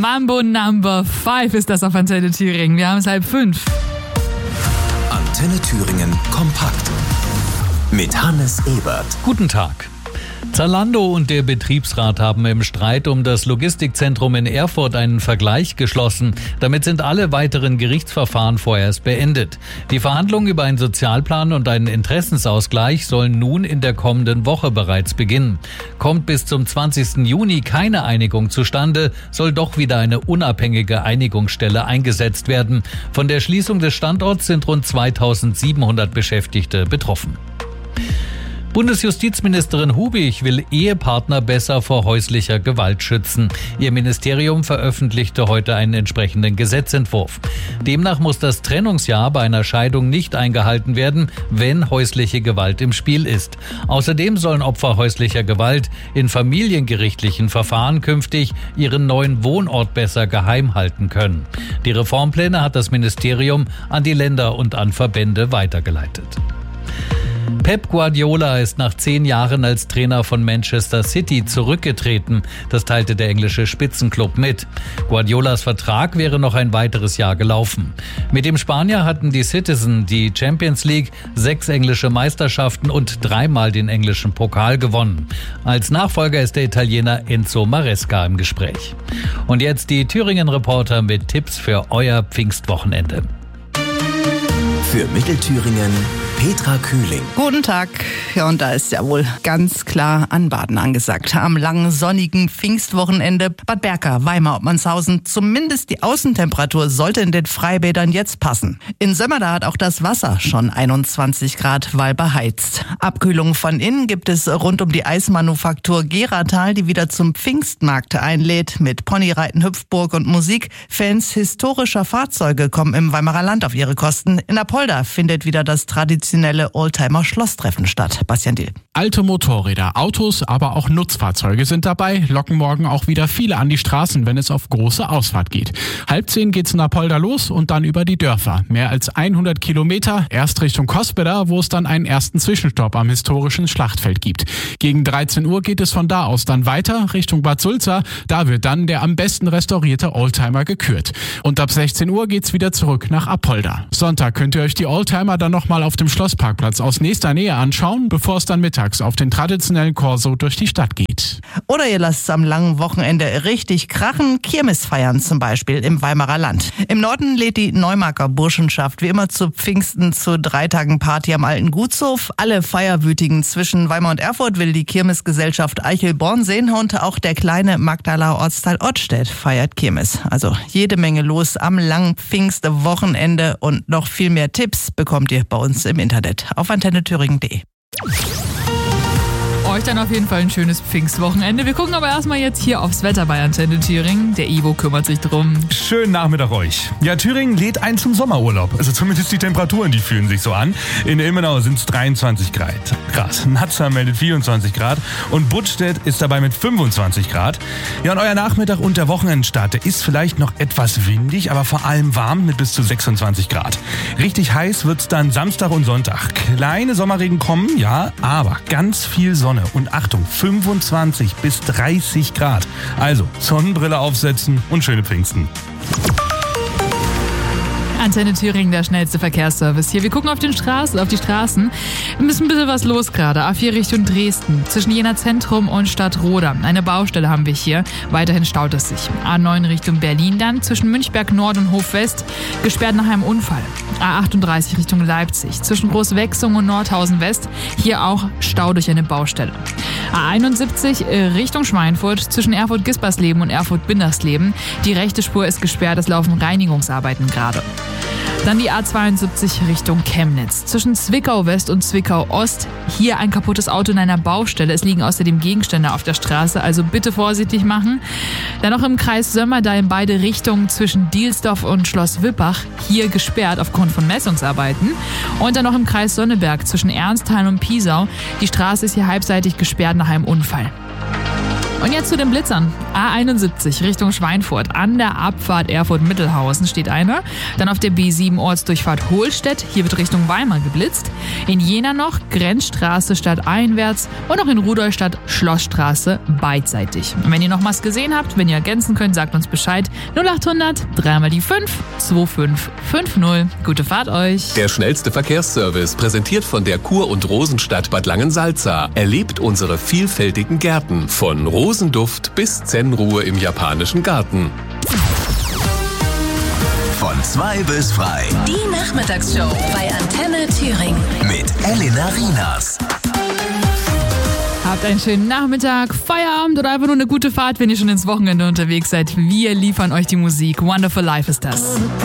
Mambo Number 5 ist das auf Antenne Thüringen. Wir haben es 4:30. Antenne Thüringen kompakt mit Hannes Ebert. Guten Tag. Zalando und der Betriebsrat haben im Streit um das Logistikzentrum in Erfurt einen Vergleich geschlossen. Damit sind alle weiteren Gerichtsverfahren vorerst beendet. Die Verhandlungen über einen Sozialplan und einen Interessensausgleich sollen nun in der kommenden Woche bereits beginnen. Kommt bis zum 20. Juni keine Einigung zustande, soll doch wieder eine unabhängige Einigungsstelle eingesetzt werden. Von der Schließung des Standorts sind rund 2700 Beschäftigte betroffen. Bundesjustizministerin Hubig will Ehepartner besser vor häuslicher Gewalt schützen. Ihr Ministerium veröffentlichte heute einen entsprechenden Gesetzentwurf. Demnach muss das Trennungsjahr bei einer Scheidung nicht eingehalten werden, wenn häusliche Gewalt im Spiel ist. Außerdem sollen Opfer häuslicher Gewalt in familiengerichtlichen Verfahren künftig ihren neuen Wohnort besser geheim halten können. Die Reformpläne hat das Ministerium an die Länder und an Verbände weitergeleitet. Pep Guardiola ist nach 10 Jahren als Trainer von Manchester City zurückgetreten. Das teilte der englische Spitzenclub mit. Guardiolas Vertrag wäre noch ein weiteres Jahr gelaufen. Mit dem Spanier hatten die Citizen die Champions League, 6 englische Meisterschaften und 3-mal den englischen Pokal gewonnen. Als Nachfolger ist der Italiener Enzo Maresca im Gespräch. Und jetzt die Thüringen-Reporter mit Tipps für euer Pfingstwochenende. Für Mittelthüringen Petra Kühling. Guten Tag. Ja, und da ist ja wohl ganz klar Anbaden angesagt. Am langen, sonnigen Pfingstwochenende Bad Berka, Weimar, Obmannshausen. Zumindest die Außentemperatur sollte in den Freibädern jetzt passen. In Sömmerda hat auch das Wasser schon 21 Grad, weil beheizt. Abkühlung von innen gibt es rund um die Eismanufaktur Geratal, die wieder zum Pfingstmarkt einlädt. Mit Ponyreiten, Hüpfburg und Musik. Fans historischer Fahrzeuge kommen im Weimarer Land auf ihre Kosten. In Apolda findet wieder das traditionelle Oldtimer-Schlosstreffen statt. Bastian Diel. Alte Motorräder, Autos, aber auch Nutzfahrzeuge sind dabei, locken morgen auch wieder viele an die Straßen, wenn es auf große Ausfahrt geht. 9:30 geht's in Apolda los und dann über die Dörfer. Mehr als 100 Kilometer, erst Richtung Cospeda, wo es dann einen ersten Zwischenstopp am historischen Schlachtfeld gibt. Gegen 13 Uhr geht es von da aus dann weiter Richtung Bad Sulza. Da wird dann der am besten restaurierte Oldtimer gekürt. Und ab 16 Uhr geht's wieder zurück nach Apolda. Sonntag könnt ihr euch die Oldtimer dann nochmal auf dem Schlossparkplatz aus nächster Nähe anschauen, bevor es dann mittags auf den traditionellen Corso durch die Stadt geht. Oder ihr lasst es am langen Wochenende richtig krachen, Kirmes feiern zum Beispiel im Weimarer Land. Im Norden lädt die Neumarker Burschenschaft wie immer zu Pfingsten zu 3 Tagen Party am Alten Gutshof. Alle Feierwütigen zwischen Weimar und Erfurt will die Kirmesgesellschaft Eichelborn sehen und auch der kleine Magdaler Ortsteil Ottstedt feiert Kirmes. Also jede Menge los am langen Pfingstwochenende und noch viel mehr Tipps bekommt ihr bei uns im Internet auf antennethüringen.de. Euch dann auf jeden Fall ein schönes Pfingstwochenende. Wir gucken aber erstmal jetzt hier aufs Wetter bei Antenne Thüringen. Der Ivo kümmert sich drum. Schönen Nachmittag euch. Ja, Thüringen lädt ein zum Sommerurlaub. Also zumindest die Temperaturen, die fühlen sich so an. In Ilmenau sind es 23 Grad. Nazza meldet 24 Grad und Buttstedt ist dabei mit 25 Grad. Ja, und euer Nachmittag und der Wochenendstart, der ist vielleicht noch etwas windig, aber vor allem warm mit bis zu 26 Grad. Richtig heiß wird's dann Samstag und Sonntag. Kleine Sommerregen kommen, ja, aber ganz viel Sonne. Und Achtung, 25 bis 30 Grad. Also Sonnenbrille aufsetzen und schöne Pfingsten. Antenne Thüringen, der schnellste Verkehrsservice hier. Wir gucken auf die Straßen. Ein bisschen was los gerade. A4 Richtung Dresden, zwischen Jena Zentrum und Stadtroda. Eine Baustelle haben wir hier. Weiterhin staut es sich. A9 Richtung Berlin dann, zwischen Münchberg Nord und Hof West, gesperrt nach einem Unfall. A38 Richtung Leipzig, zwischen Großwechsung und Nordhausen West, hier auch Stau durch eine Baustelle. A71 Richtung Schweinfurt, zwischen Erfurt-Gispersleben und Erfurt-Bindersleben. Die rechte Spur ist gesperrt, es laufen Reinigungsarbeiten gerade. Dann die A72 Richtung Chemnitz. Zwischen Zwickau West und Zwickau Ost. Hier ein kaputtes Auto in einer Baustelle. Es liegen außerdem Gegenstände auf der Straße, also bitte vorsichtig machen. Dann noch im Kreis Sömmerda in beide Richtungen zwischen Dielsdorf und Schloss Wippach. Hier gesperrt aufgrund von Messungsarbeiten. Und dann noch im Kreis Sonneberg zwischen Ernsthain und Piesau. Die Straße ist hier halbseitig gesperrt nach einem Unfall. Und jetzt zu den Blitzern. A71 Richtung Schweinfurt. An der Abfahrt Erfurt-Mittelhausen steht einer. Dann auf der B7 Ortsdurchfahrt Hohlstedt. Hier wird Richtung Weimar geblitzt. In Jena noch Grenzstraße stadteinwärts. Und auch in Rudolstadt Schlossstraße beidseitig. Und wenn ihr noch was gesehen habt, wenn ihr ergänzen könnt, sagt uns Bescheid. 0800 3 mal die 5 2550. Gute Fahrt euch. Der schnellste Verkehrsservice, präsentiert von der Kur- und Rosenstadt Bad Langensalza. Erlebt unsere vielfältigen Gärten. Von Rosenduft bis Zen-Ruhe im japanischen Garten. Von 2 bis frei. Die Nachmittagsshow bei Antenne Thüringen. Mit Elena Rienas. Habt einen schönen Nachmittag, Feierabend oder einfach nur eine gute Fahrt, wenn ihr schon ins Wochenende unterwegs seid. Wir liefern euch die Musik. Wonderful Life ist das.